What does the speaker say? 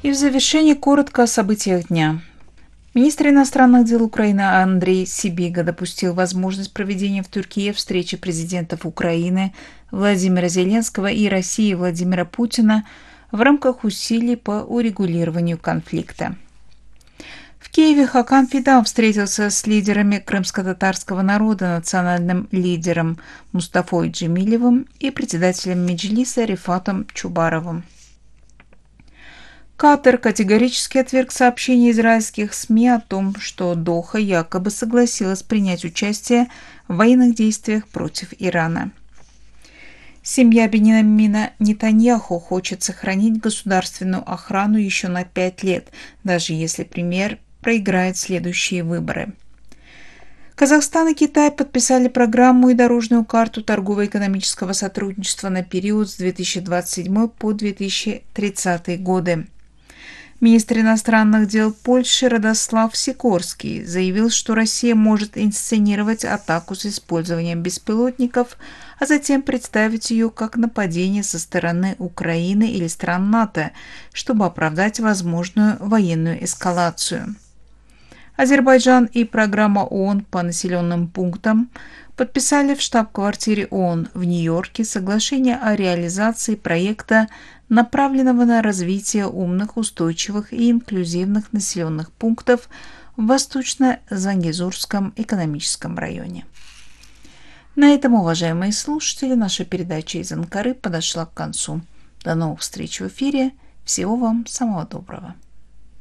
И в завершение коротко о событиях дня. Министр иностранных дел Украины Андрей Сибига допустил возможность проведения в Турции встречи президентов Украины Владимира Зеленского и России Владимира Путина в рамках усилий по урегулированию конфликта. В Киеве Хакан Фидан встретился с лидерами крымско-татарского народа, национальным лидером Мустафой Джемилевым и председателем Меджлиса Рифатом Чубаровым. Катар категорически отверг сообщения израильских СМИ о том, что Доха якобы согласилась принять участие в военных действиях против Ирана. Семья Биньямина Нетаньяху хочет сохранить государственную охрану еще на 5 лет, даже если премьер проиграет следующие выборы. Казахстан и Китай подписали программу и дорожную карту торгово-экономического сотрудничества на период с 2027 по 2030 годы. Министр иностранных дел Польши Радослав Сикорский заявил, что Россия может инсценировать атаку с использованием беспилотников, а затем представить ее как нападение со стороны Украины или стран НАТО, чтобы оправдать возможную военную эскалацию. Азербайджан и программа ООН по населенным пунктам подписали в штаб-квартире ООН в Нью-Йорке соглашение о реализации проекта, направленного на развитие умных, устойчивых и инклюзивных населенных пунктов в Восточно-Зангезурском экономическом районе. На этом, уважаемые слушатели, наша передача из Анкары подошла к концу. До новых встреч в эфире. Всего вам самого доброго.